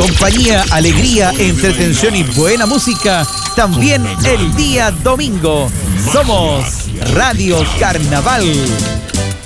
Compañía, alegría, entretención y buena música, también el día domingo. Somos Radio Carnaval.